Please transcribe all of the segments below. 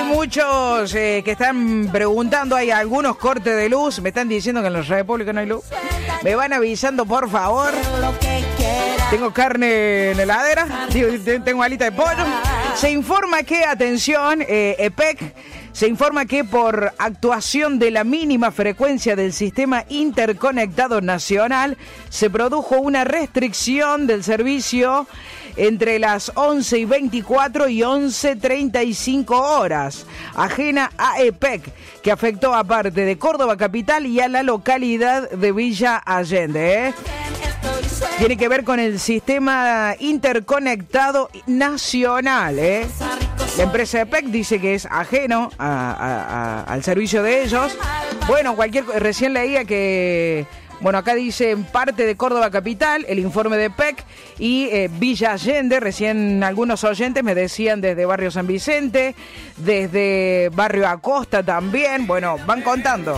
muchos que están preguntando, hay algunos cortes de luz, me están diciendo que en la República no hay luz. Me van avisando, por favor. Tengo carne en la heladera, tengo alita de pollo. Se informa que, atención, EPEC, se informa que por actuación de la mínima frecuencia del Sistema Interconectado Nacional, se produjo una restricción del servicio entre las 11:24 y 11:35 horas, ajena a EPEC, que afectó a parte de Córdoba capital y a la localidad de Villa Allende. Tiene que ver con el Sistema Interconectado Nacional. La empresa EPEC dice que es ajeno al servicio de ellos. Bueno, recién leía que... Bueno, acá dice en parte de Córdoba capital, el informe de PEC y Villa Allende. Recién algunos oyentes me decían desde Barrio San Vicente, desde Barrio Acosta también. Bueno, van contando,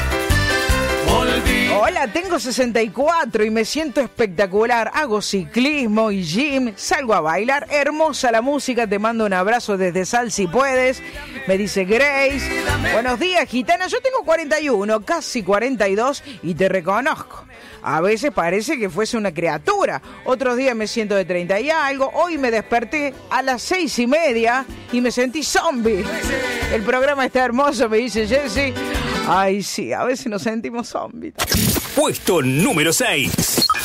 Hola, tengo 64 y me siento espectacular. Hago ciclismo y gym, salgo a bailar. Hermosa la música, te mando un abrazo desde Sal si puedes. Me dice Grace. Buenos días, gitana. Yo tengo 41, casi 42 y te reconozco. A veces parece que fuese una criatura. Otros días me siento de 30 y algo. Hoy me desperté a las 6:30 y me sentí zombie. El programa está hermoso, me dice Jessy. Ay, sí, a veces nos sentimos zombies. Puesto número 6.